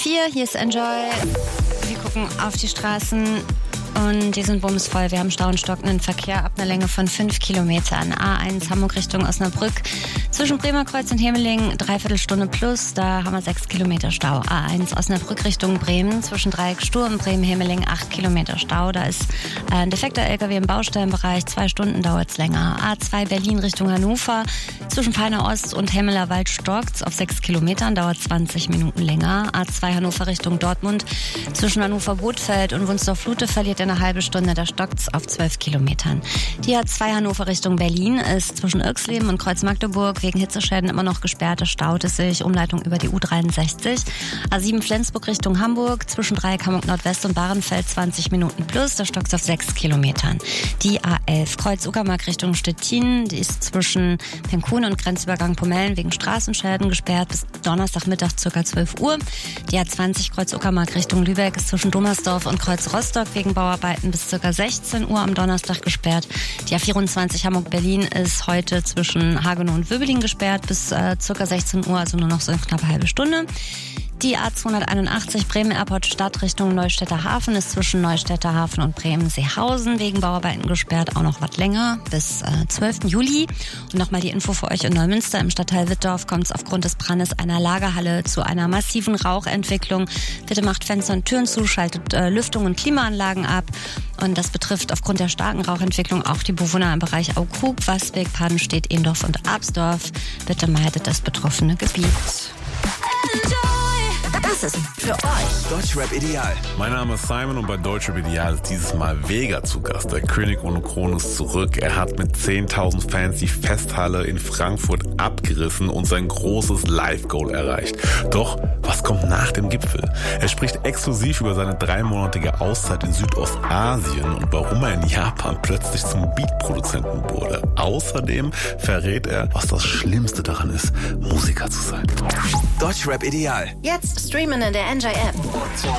Hier ist Enjoy. Wir gucken auf die Straßen und die sind bumsvoll. Wir haben Stau und stockenden Verkehr ab einer Länge von 5 Kilometern. A1 Hamburg Richtung Osnabrück. Zwischen Bremerkreuz und Hemeling 3/4 Stunde plus. Da haben wir 6 Kilometer Stau. A1 Osnabrück Richtung Bremen. Zwischen Dreieck Stur und Bremen-Hemeling 8 Kilometer Stau. Da ist ein defekter LKW im Baustellenbereich. 2 Stunden dauert es länger. A2 Berlin Richtung Hannover. Zwischen Peiner Ost und Hemmeler Wald stockt's auf 6 Kilometern. Dauert 20 Minuten länger. A2 Hannover Richtung Dortmund. Zwischen Hannover-Bothfeld und Wunsdorf-Flute verliert eine halbe Stunde, da stockt's auf 12 Kilometern. Die A2 Hannover Richtung Berlin ist zwischen Irxleben und Kreuz-Magdeburg wegen Hitzeschäden immer noch gesperrt. Es staut es sich, Umleitung über die U63. A7 Flensburg Richtung Hamburg, zwischen Dreieck Hamburg Nordwest und Bahrenfeld 20 Minuten plus, da stockt's auf 6 Kilometern. Die A11 Kreuz-Uckermark Richtung Stettin, die ist zwischen Penkun und Grenzübergang Pomellen wegen Straßenschäden gesperrt bis Donnerstagmittag ca. 12 Uhr. Die A20 Kreuz-Uckermark Richtung Lübeck ist zwischen Dommersdorf und Kreuz-Rostock wegen Bauarbeiten bis ca. 16 Uhr am Donnerstag gesperrt. Die A24 Hamburg-Berlin ist heute zwischen Hagenow und Wöbeling gesperrt bis ca. 16 Uhr, also nur noch so eine knappe halbe Stunde. Die A281 Bremen Airport Stadt Richtung Neustädter Hafen ist zwischen Neustädter Hafen und Bremen-Seehausen wegen Bauarbeiten gesperrt, auch noch was länger, bis 12. Juli. Und nochmal die Info für euch in Neumünster. Im Stadtteil Wittdorf kommt es aufgrund des Brandes einer Lagerhalle zu einer massiven Rauchentwicklung. Bitte macht Fenster und Türen zu, schaltet Lüftung und Klimaanlagen ab. Und das betrifft aufgrund der starken Rauchentwicklung auch die Bewohner im Bereich Aukrug, Wasbeck, Padenstedt, Ehendorf und Absdorf. Bitte meidet das betroffene Gebiet. Das ist für euch Deutschrap Ideal. Mein Name ist Simon und bei Deutschrap Ideal ist dieses Mal Vega zu Gast. Der König ohne Krone ist zurück. Er hat mit 10.000 Fans die Festhalle in Frankfurt abgerissen und sein großes Live-Goal erreicht. Doch was kommt nach dem Gipfel? Er spricht exklusiv über seine 3-monatige Auszeit in Südostasien und warum er in Japan plötzlich zum Beatproduzenten wurde. Außerdem verrät er, was das Schlimmste daran ist, Musiker zu sein. Deutschrap Ideal. jetzt streamen in der Enjoy App.